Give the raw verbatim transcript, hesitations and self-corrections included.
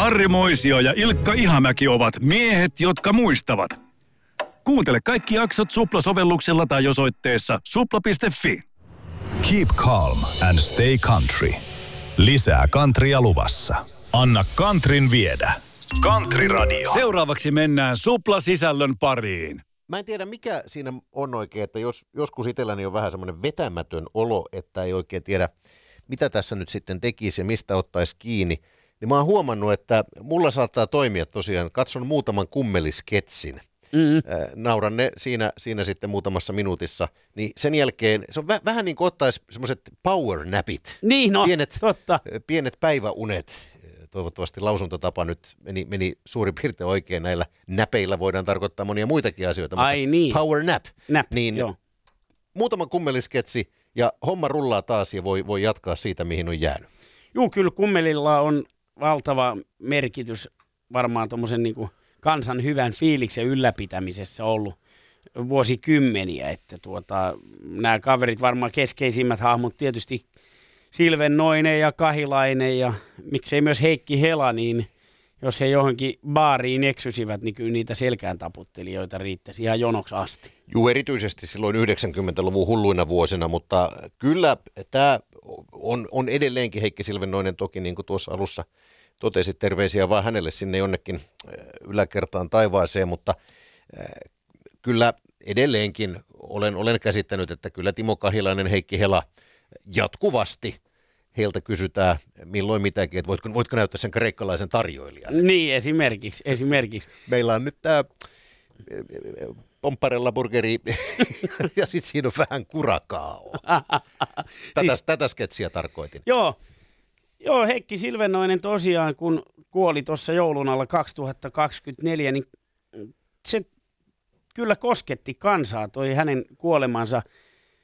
Harri Moisio ja Ilkka Ihamäki ovat miehet, jotka muistavat. Kuuntele kaikki jaksot Supla-sovelluksella tai osoitteessa supla piste fi. Keep calm and stay country. Lisää countrya luvassa. Anna countryn viedä. Country Radio. Seuraavaksi mennään Supla-sisällön pariin. Mä en tiedä, mikä siinä on oikein, että jos, joskus itselläni on vähän semmoinen vetämätön olo, että ei oikein tiedä, mitä tässä nyt sitten tekisi ja mistä ottaisi kiinni. Niin mä oon huomannut, että mulla saattaa toimia tosiaan, katson muutaman kummelisketsin. Mm-hmm. Äh, nauran ne siinä, siinä sitten muutamassa minuutissa, niin sen jälkeen se on vä- vähän niin kuin ottaisi semmoiset power napit. Niin, no, pienet, totta. Pienet päiväunet. Toivottavasti lausuntotapa nyt meni, meni suurin piirtein oikein. Näillä näpeillä voidaan tarkoittaa monia muitakin asioita. Ai mutta niin. Power nap. Nap, niin joo. Muutama kummelisketsi ja homma rullaa taas ja voi, voi jatkaa siitä, mihin on jäänyt. Juu, kyllä kummelilla on valtava merkitys varmaan tuommoisen niin kuin kansan hyvän fiiliksen ylläpitämisessä ollut vuosikymmeniä, että tuota, nämä kaverit varmaan keskeisimmät hahmot tietysti Silvennoinen ja Kahilainen ja miksei myös Heikki Hela, niin jos he johonkin baariin eksysivät, niin kyllä niitä selkään taputtelijoita riittäisi ihan jonoksi asti. Juu, erityisesti silloin yhdeksänkymmentäluvun hulluina vuosina, mutta kyllä tämä on, on edelleenkin Heikki Silvennoinen toki, niin kuin tuossa alussa totesit, terveisiä vaan hänelle sinne jonnekin yläkertaan taivaaseen, mutta äh, kyllä edelleenkin olen, olen käsittänyt, että kyllä Timo Kahilainen, Heikki Hela jatkuvasti heiltä kysytään milloin mitäkin, että voitko, voitko näyttää sen kreikkalaisen tarjoilijan. Niin, esimerkiksi. esimerkiksi. Meillä on nyt tämä Pompparella burgeri ja sitten siinä on vähän kurakao. Tätä, siis, tätä sketsiä tarkoitin. Joo. Joo, Heikki Silvennoinen tosiaan, kun kuoli tuossa joulun alla kaksituhattakaksikymmentäneljä, niin se kyllä kosketti kansaa, toi hänen kuolemansa.